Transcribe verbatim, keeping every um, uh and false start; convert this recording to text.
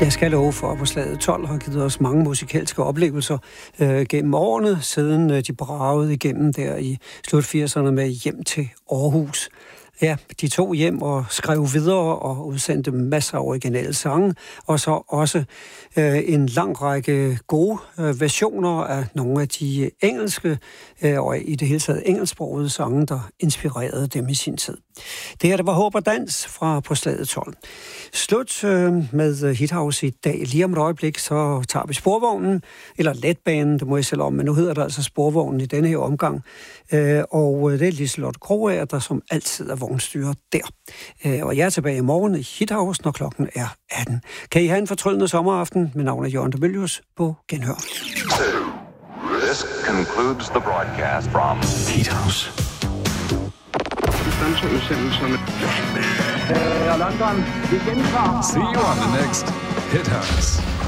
Jeg skal love for, at på Slaget tolv har givet os mange musikalske oplevelser øh, gennem årene, siden øh, de bragede igennem der i slut firserne med Hjem til Aarhus. Ja, de tog hjem og skrev videre og udsendte masser af originale sange, og så også øh, en lang række gode øh, versioner af nogle af de engelske øh, og i det hele taget engelsksprogede sange, der inspirerede dem i sin tid. Det her, det var Håb og Dans fra På Slaget tolv. Slut øh, med Hithouse i dag. Lige om et øjeblik, så tager vi sporvognen, eller letbanen, det må jeg selv om, men nu hedder det altså sporvognen i denne her omgang. Øh, og det er Liselotte Krogager, der som altid er vognstyrer der. Øh, og jeg er tilbage i morgen i Hithouse, når klokken er atten. Kan I have en fortryllende sommeraften? Mit navn er Jørgen de Mylius. På genhør. This concludes the broadcast from Hithouse. London, vi gentager. See you on the next Hithouse.